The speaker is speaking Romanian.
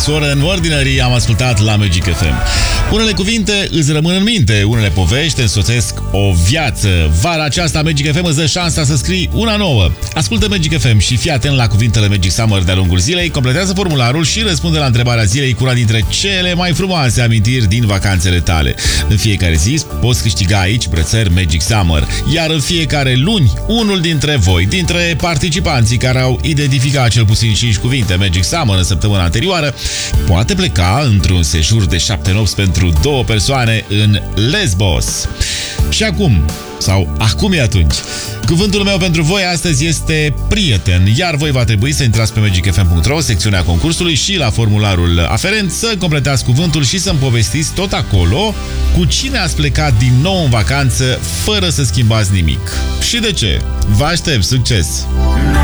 Sworn and Ordinary am ascultat la Magic FM. Unele cuvinte îți rămân în minte, unele povești însoțesc o viață. Vara aceasta Magic FM îți dă șansa să scrii una nouă. Ascultă Magic FM și fii atent la cuvintele Magic Summer de-a lungul zilei, completează formularul și răspunde la întrebarea zilei cu una dintre cele mai frumoase amintiri din vacanțele tale. În fiecare zi poți câștiga aici brățări Magic Summer, iar în fiecare luni, unul dintre voi, dintre participanții care au identificat cel puțin 5 cuvinte Magic Summer în săptămâna anterioară, poate pleca într-un sejur de 7 nopți pentru 2 persoane în Lesbos. Și acum, sau acum e atunci, cuvântul meu pentru voi astăzi este prieten, iar voi va trebui să intrați pe magicfm.ro, secțiunea concursului și la formularul aferent să completați cuvântul și să-mi povestiți tot acolo cu cine ați plecat din nou în vacanță fără să schimbați nimic. Și de ce? Vă aștept, succes!